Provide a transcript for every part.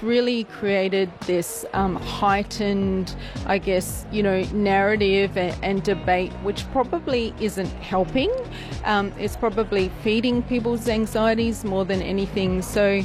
really created this heightened, I guess, narrative and debate, which probably isn't helping. It's probably feeding people's anxieties more than anything. So,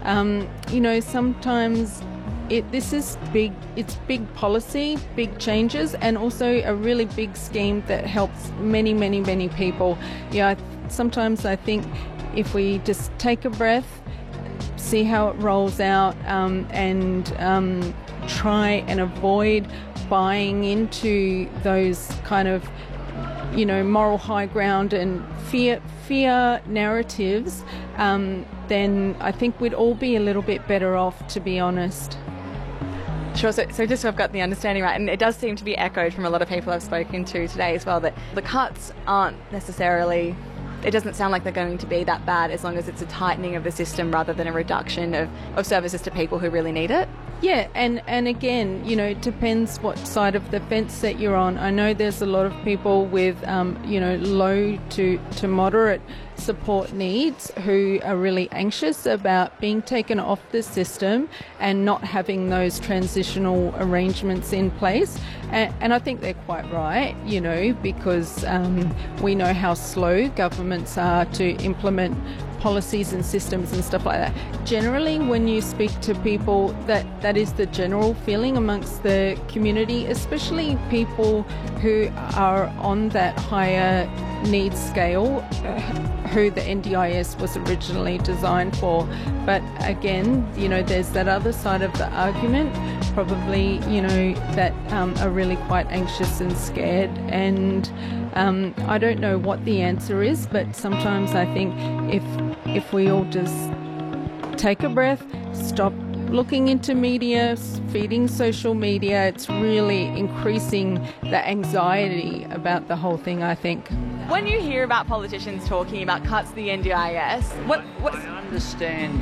sometimes this is big. It's big policy, big changes, and also a really big scheme that helps many, many, many people. Sometimes I think if we just take a breath, see how it rolls out, and try and avoid buying into those kind of, moral high ground and fear narratives, then I think we'd all be a little bit better off, to be honest. Sure, so just so I've got the understanding right, and it does seem to be echoed from a lot of people I've spoken to today as well, that the cuts aren't necessarily, it doesn't sound like they're going to be that bad as long as it's a tightening of the system rather than a reduction of services to people who really need it. Yeah, and again, it depends what side of the fence that you're on. I know there's a lot of people with, low to moderate support needs who are really anxious about being taken off the system and not having those transitional arrangements in place. And I think they're quite right, because we know how slow governments are to implement policies and systems and stuff like that. Generally, when you speak to people, that is the general feeling amongst the community, especially people who are on that higher needs scale, who the NDIS was originally designed for. But again, there's that other side of the argument, probably, that are really quite anxious and scared. And I don't know what the answer is, but sometimes I think if we all just take a breath, stop looking into media, feeding social media, it's really increasing the anxiety about the whole thing, I think. When you hear about politicians talking about cuts to the NDIS, what? I understand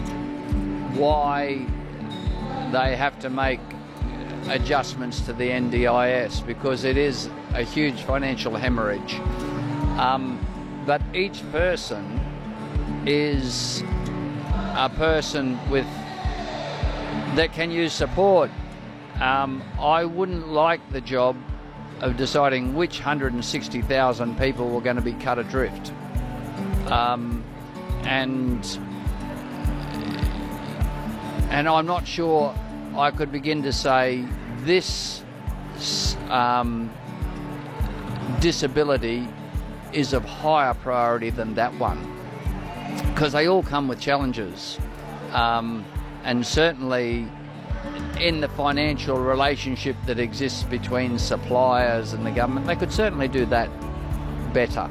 why they have to make adjustments to the NDIS, because it is a huge financial hemorrhage. But each person is a person that can use support. I wouldn't like the job of deciding which 160,000 people were going to be cut adrift. And I'm not sure I could begin to say this disability is of higher priority than that one, because they all come with challenges, and certainly in the financial relationship that exists between suppliers and the government, they could certainly do that better,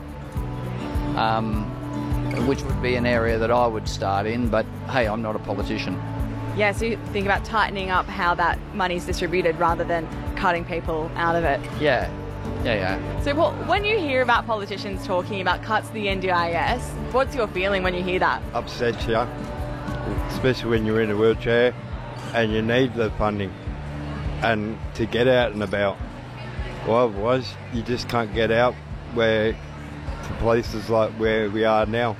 which would be an area that I would start in, but hey, I'm not a politician. Yeah, so you think about tightening up how that money's distributed rather than cutting people out of it. Yeah. So when you hear about politicians talking about cuts to the NDIS, what's your feeling when you hear that? Upsets you, especially when you're in a wheelchair and you need the funding and to get out and about. Well, otherwise you just can't get out to places like where we are now.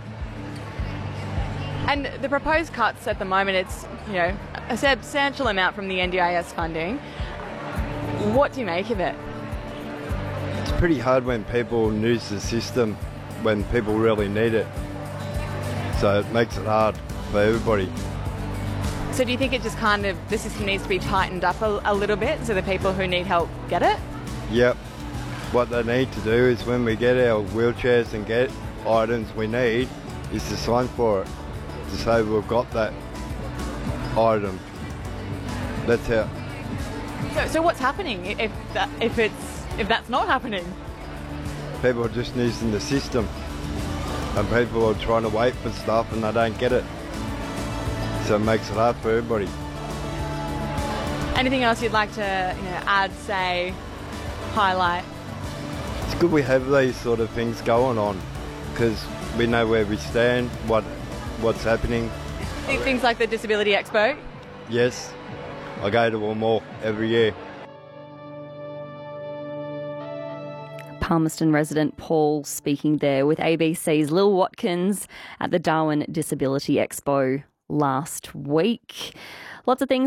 And the proposed cuts at the moment, it's a substantial amount from the NDIS funding. What do you make of it? It's pretty hard when people use the system when people really need it. So it makes it hard for everybody. So do you think it just the system needs to be tightened up a little bit so the people who need help get it? Yep. What they need to do is when we get our wheelchairs and get items we need, is to sign for it, to say we've got that item. That's how. So what's happening if that's not happening? People are just using the system, and people are trying to wait for stuff and they don't get it. So it makes it hard for everybody. Anything else you'd like to add, say, highlight? It's good we have these sort of things going on, because we know where we stand, what's happening. Things like the Disability Expo? Yes, I go to them all every year. Palmerston resident Paul speaking there with ABC's Lil Watkins at the Darwin Disability Expo last week. Lots of things